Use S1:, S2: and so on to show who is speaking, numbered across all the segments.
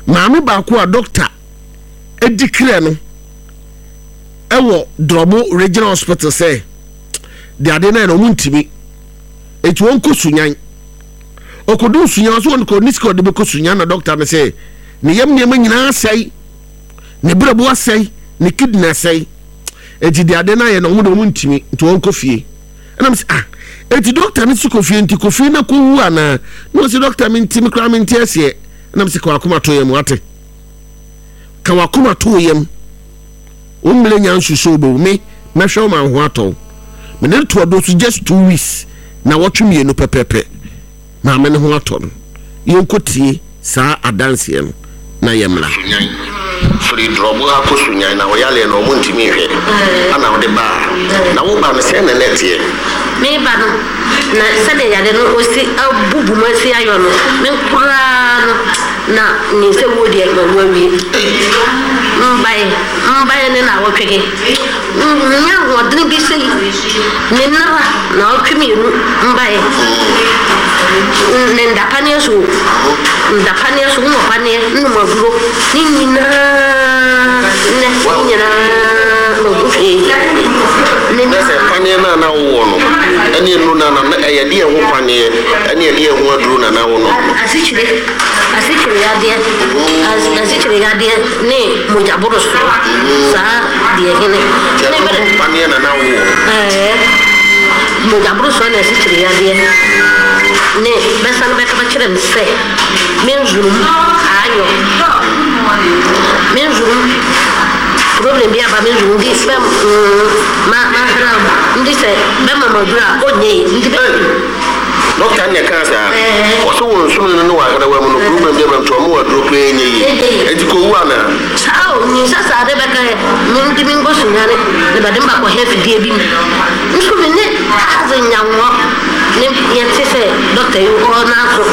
S1: maame ba ko a doctor edikire no ewo Drobo Regional Hospital say de ade na no muntimi etu won kosunyan okodu sunyan so won ko nisko de be kosunyan na doctor me say ne yam ne nyina asai ne brabo asai ne kidney asai eti de ade na ye no muntimi etu won kofie na me say eti doctor ne sikofie nti kofie na ko wu ana no si doctor me ntimi kra me ntiasie na me say kwa akoma to yam ate ka wakoma to yam umle nyan suso bo me mehwe ma ho ato me ne to do so just 2 weeks na watwem no pepepe ma me ne ho ato no yenkotie saa adanse no na yemla free Drobo akosunyan na oyale no muntimi hwe ana wo de ba na wo ba me se na netie me ba no na se de yade no osi abubu ma si ayo no me kura no na ni se wo de no wawie mbaye ne na wo tweke nya wo de bi se ne na wo twemi no mbaye ne ndapane so no pane no maguro ni na nese pane na wo no ene nu na eye de ho pane ene de ho aduru na wo no asichire ya de ne mojaboro so sa de hene ne pane na wo mojaboro so na asichire ya de ne besan be ka chire mse menjuru ayo menjuru problem bia ba menjuru di spam ma haram ndi se be mama dura onye ndi be doctor ne kansa oso won so no wa gara wa mo problem bia ba to mo wa drop enye yi enti ko wu ana sao ni sasa de be ka ndi mi ngosu nyane de ba dem ba ko hefi die bi nso me ne azenyanwo ne yete se doctor you all na so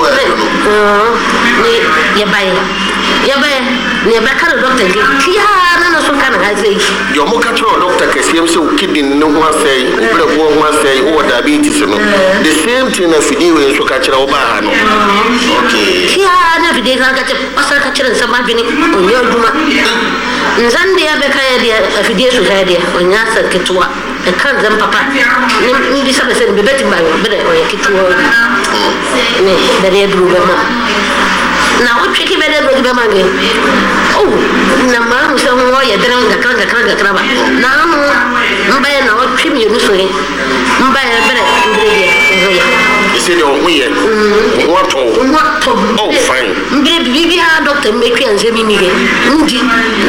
S1: ni ye bai ne ba ka doctor ge tia na so kan ha sei yo mo ka tro doctor kesiem se kidney no ho asai obrebo ho asai o diabetes no the same thing na fidi we so ka kira o ba ha no okay tia na fidi ka ka pasal ka kira sama bini onyo duma nzande ya be ka ya dia fidi so ka dia onya sa ketwa e kan zan papa ni bi sabe se be beti ba yo be o ya ketwa ne dare duru ba ma na o twiki be de duru ba ma ge oh na ma so ho ya dran ga kran ba na mu mba na o twimi no so ye mba ya be de ise de o huye what oh fine mbe bibi ha doctor make anze mi nige ndi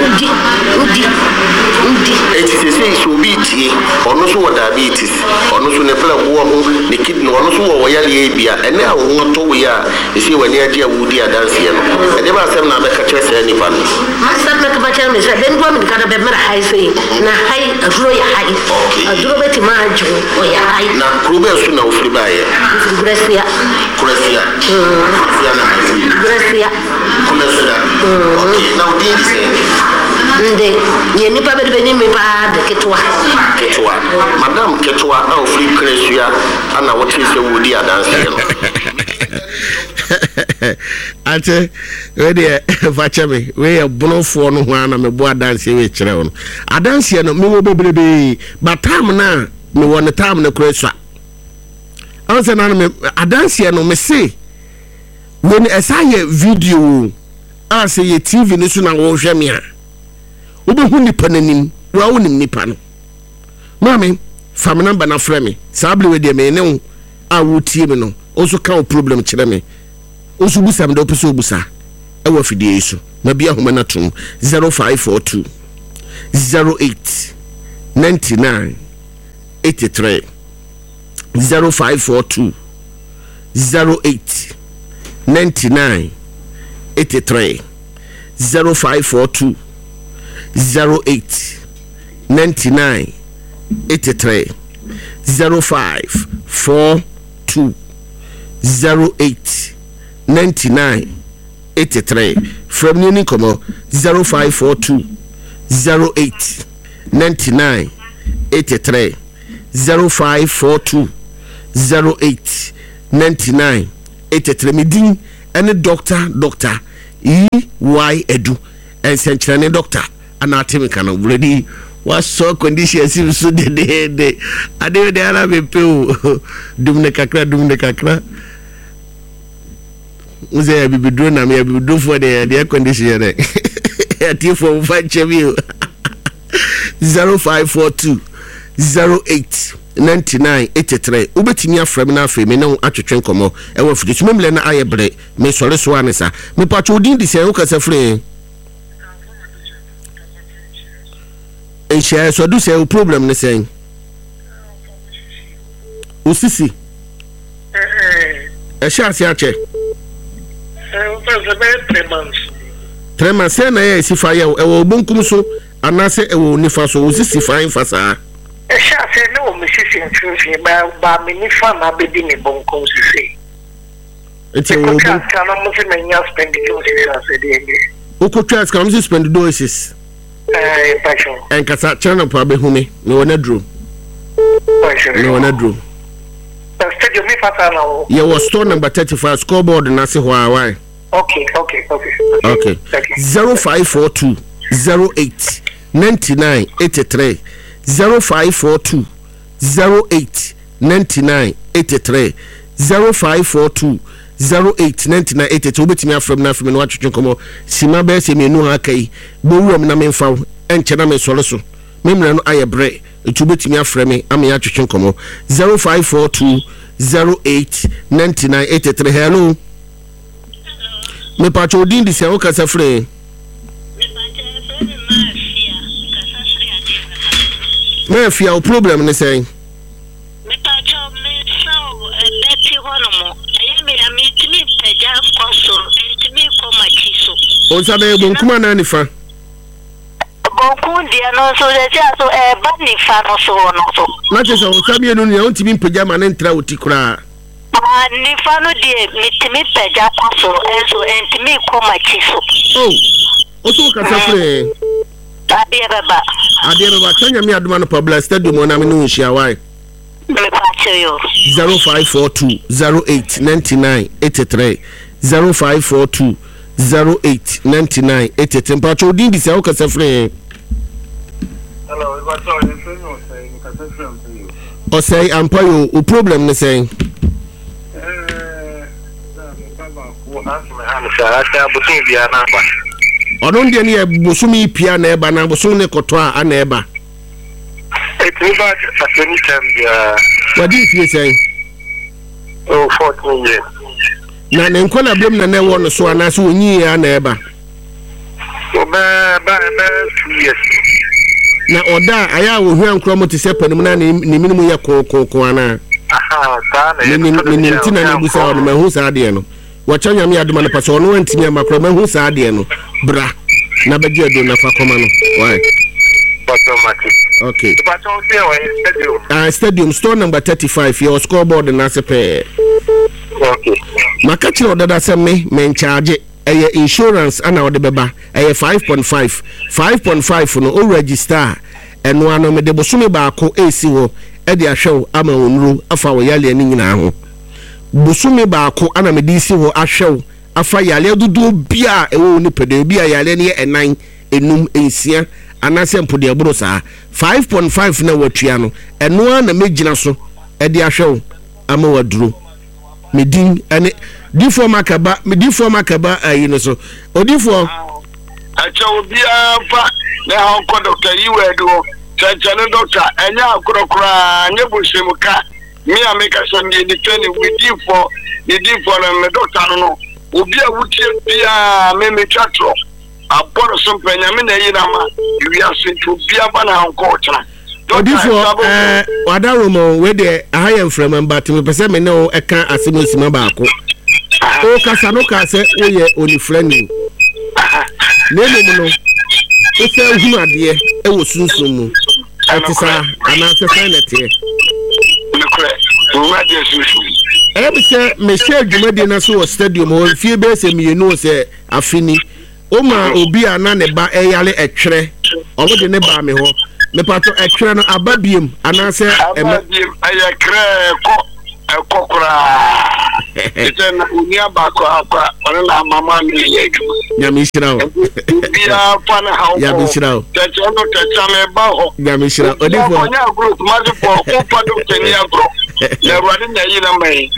S1: it is say so be tie ono so wo diabetes ono so ne pla wo ho ne kidney ono so wo yale ebia ene a wo to we a ise wani age awudi adanse no e de ba sem na be ka kire se ni pa no asem na ka ba kire me se den do mi ka na be mara hai sei na hai aduro ya hai aduro beti ma aju o ya hai na kuro be so na ofri ba ye Gracia na Gracia okay now this nde ye ni pa be ni me pa de ketwa madam ketwa na ofri Gracia ana what is the wodi adanse no ate we de fache me we e bonofo no ho ana me bo adanse we kire wo no adanse no me wo bebrebe but time na me won time na Gracia anse na me adanse no me say when esaye video ase ye TV ni so na wo hwe me a obehu nipa nanim wa wonim nipa no mami fam number na frɛ me sable we de me ne wo a wo tie me no oso ka problem kire me oso busa me de opeso busa e wa fidie iso na bia homa na tum 0542 08 99 83 0542 08 99 83 0542 08 99 83 0542 08 99 83 from Nini Komo 0542 08 99 83 0542 08 99 83 midin any doctor EY Edu and Senchane doctor and Atimikano ready was so conditions so de I did the Arabic pill Dumne Kakra Uze be doing a me do for the air conditioner at you for 5 chevy 0542 08 9983 ubetimi afrem na afrem na atwetwe komo e wo fidi tumemle na ayebre me sore so anisa me pacho odin di se wo kasa free e share so do say problem ne sen usisi e share si ache 3 months na ye sifa ye e wo bonkum so anase e wo nifa so usisi fa infasa
S2: say no, Mrs. Ba Minifa, my baby, me bonko, say. It's a can almost spend the doses.
S1: Ukutras comes to spend the doses. And Casa Channel probably whom me, no one drew. No one drew. You was store number 35 scoreboard and I say why.
S2: Okay.
S1: 0542 08 99 83 0542 08 99 83 0542 08 99 83 obetimi afrem na afrem no atwetwe komo sima be se menu ha kai bowuram na memfa enche na me sole so memra no ayebre etu obetimi afrem am ya atwetwe komo 0542 08 99 83 hello me pacho odin di se o kasa free me fia o problem ne say
S2: me pacho me so deti hono me amitimi peja kwaso entimi ko machiso
S1: o sabe bonkuma na nifa
S2: bonkun dia no so de so ba nifa no so no so
S1: na che so sabe no ne ontimi peja ma ne ntra otikura
S2: nifa no die mitimi peja kwaso enso entimi ko machiso
S1: o so ka safre Adeba Kenya mi aduma no public stadium na me no nhia why
S2: me pacho yo
S1: 0542 08 99 83 0542 08 99 83 pacho odin di se o ka safre
S3: hello we got all the thing o say you can say from you
S1: o say ampayo o problem ne say
S3: baba ko asme han sa ata butin bia na ba
S1: Odon de ne bosumi pia na eba na bosom ne koto a na eba.
S3: It's about a any time dia.
S1: What did you say?
S3: Oh 14 years.
S1: Na ne nkola blem na na wo no so ana so onyi ya na eba.
S3: So ba 2 years.
S1: Na oda aya wo hwan kro mo te se panim na ne minimum ye ko ana.
S3: Aha, ta na.
S1: Ni ntina na busa wo ma hu sa de no. Wachanya mi aduma na paso no antimi amakro ma hu sa de no. Bra na beje do na fa koma no why
S3: automatic
S1: okay
S3: but on stadium
S1: stadium store number 35 your scoreboard na sepe
S3: okay
S1: makachi odada se me charge insurance ana ode beba 5.5 no o register eno ano me de bosome baako esi ho e de ahwew ama onuru afa wo yale ani nyina ho bosome baako ana me de isi ho ahwew afa yale dudu bia ewo ni pede bia yale ne enan enum ensia anase mpode aburo saa 5.5 na watua no eno na megina so e de ahwew ama waduro medin ene difo makaba ayi no so odifo
S3: acha obia fa na ha ko doctor yiwe do chanchane doctor enya akorokora nye bosemuka mi ameka so ndi training with difo na me doctor no obia wutie bia me twatro aboro so mpanya me na yi na ma wi asentu bia ba na anko tena
S1: odifo wadaromo we de ahaya from but me pese me no eka asemosima baako o kasa no kase oye oni friendly nemu no o se hu ade e wo sunsun mu atisa ana se finete be say me share dwumade na so stadium o fie be se me no se afini o ma obi ana ne ba eyale etwere o de ne ba me ho me pato etwere no ababiem ana se
S3: ababiem ayekre ko ekokora It's an Unia Bako, or Mamma,
S1: Yamishra. Yamishra. Yamishra.
S3: Group, Mother for Upadu Kenya Group. They're running the Yina May.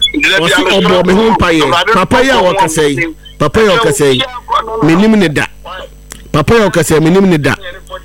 S1: Papaya Wakasay. Papaya Wakasay. Minimida. Papaya Wakasay, Minimida.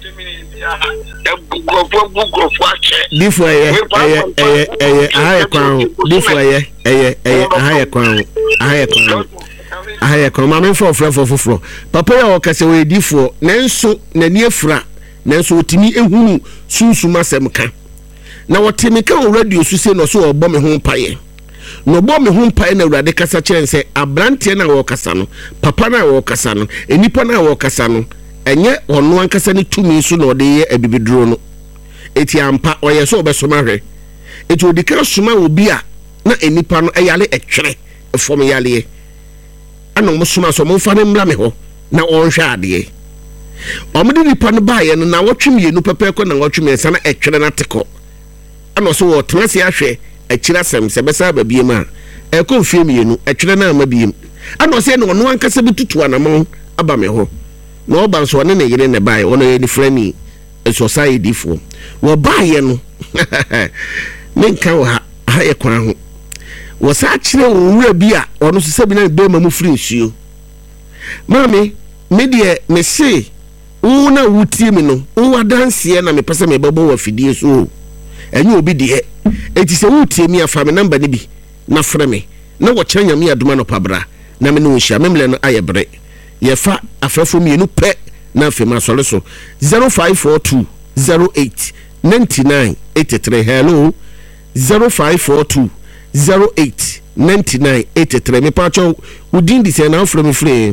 S1: Different, a higher crown. Different, a higher crown. A higher crown. Mamma for floor. Papaya Wakasay, different. Nanso, Naniefra. Nanso, Timmy and who soon Sumasemka. Now, what Timika already used to say no so bomb a home pie. No bomb a home pie na urade kasa chen say abrante na wo kasa no papa na wo kasa no enipa na wo kasa no enye ono ankasa ni tumi so no de ye abibiduro no eti ampa oye so obesoma hwe eti odika soma obi a na enipa no eyale etwere efom yale ana mo soma so mo fa ne mra me ho na onhwe ade omde nipa no ba ye no na wotwem nu pepe ko na wotwem ensa na etwere na teko ana so wo tenase ahwe akira sem sebesa ba biem a ekofie mienu etwere na ama biem ana se no no ankasa bitutu anamo aba me ho na oba so ne yire ne bae wono ye ni frani society fo wo bae no menka wo ha ye kwan ho wo sa kire wo wura bi a ono so sebi na be ma mu free nsuo mami me de me se wo na wutie mi no wo wadanse na me pese me bebo wa fidie so enye obi de eti se wutie mi afa me number ne bi na frɛ me na wo kyerɛ nyame adoma no pabra na me no nhia memle no ayebre ye fa afrafo mienu pɛ na afema sɔre so 0542 08 99 83 hello 0542 08 99 83 me pacho udin di se na afrɛ me frɛ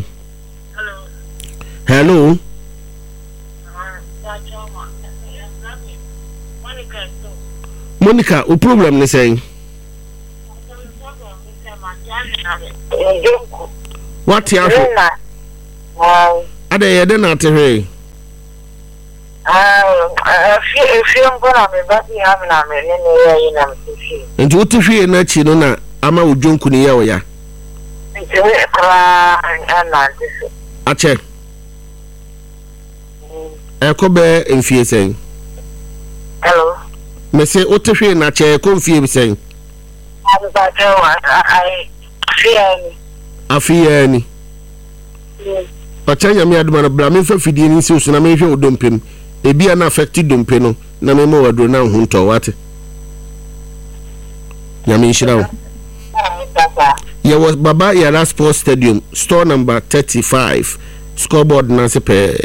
S1: hello Monica, o problem is saying what you are? Are they not here? And what if you are not China? Ama ujonku ni yao ya. Ache. Ekobe enfie saying.
S2: Hello.
S1: Me say o te hwe na che ko mfie bi sen afia ni Pachanya mi aduma na bra me fa fidie ni se so na me hwe odompem ebi na affect dompe no na me mo wadro na hu nto wate ya me nshira wo ya was baba ya sports stadium store number 35 scoreboard na se pe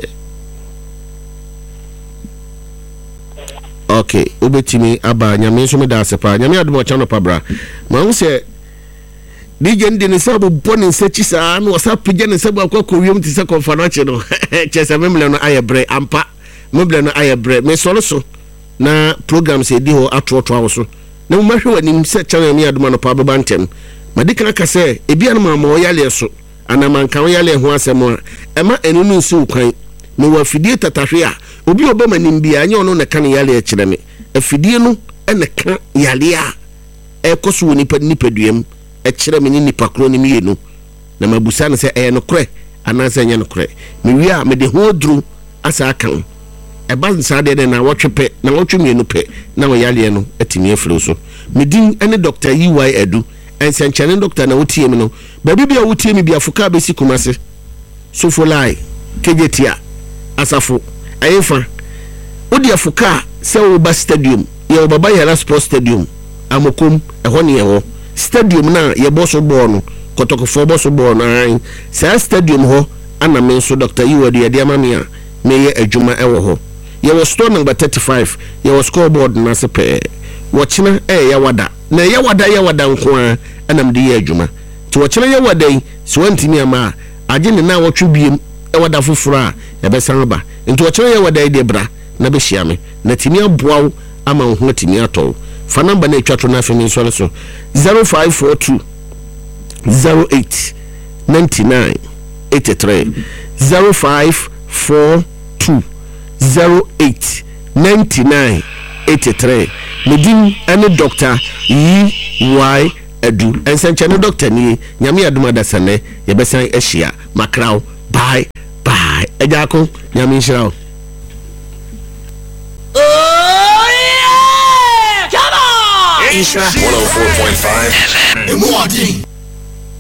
S1: okay obetimi aba nyame so me da sepa nyame adom cha no pabra ma hu se DJ ndi ne sabu boni sechi sa no wasapje ne sabu akwa wiem ti se konfanache no chese memle no ayebre ampa memle no ayebre me solo so na programs e di ho atoto awoso na mo mahwe wanim se cha nyame adom no pabra bantem madika ka se ebia no ma mo yale so anamanka yale ho asemo ema enunu nsi ukwan me wa fidie tatahwe a obi obama nimbia anya ono ne kan yale a kire me afidie no ene kan yale a ekoso woni nipaduam e kire me ni nipa kro ni mienu na mabusa ne se no kre ananse nya no kre me wi a me de ho dru asa kan e ba nsa de na wotwepe na wotwemienu pe na wo yale no atimi afro so me din ene Dr. EY Edu ensenchane doctor na wotie me no ba bibia wotie me bia fuka besi kumase so for lie kejetia asafo ayefa odi afuka se wo ba stadium ye baba yara sports stadium amokom eho ne yeho stadium na ye boso ball no kotokofo boso ball na se stadium ho ana me so Dr. Iwadu ye dia mame a me ye adwuma ewo ho ye wo store number 35 ye wo scoreboard na se pe wo kina ya wada na ya wada nko a ana mde ye adwuma ti wo kina ya wada yi se wantimi ama agye ne na wo twebiem wada foforo a ebesan ba nti wo ya wada ide bra na be hia me na timi aboaw ama ho timi atɔ fa number na etwa to na afemi so so 0542 08 99 83 0542 08 99 83 medin ane Dr. EY adu ensenchene doctor ni nyame aduma da sene ye besan ehia makraw bye bye ejako nyame nshirawo.
S4: Oh yeah! Come on!
S5: 104.5 FM.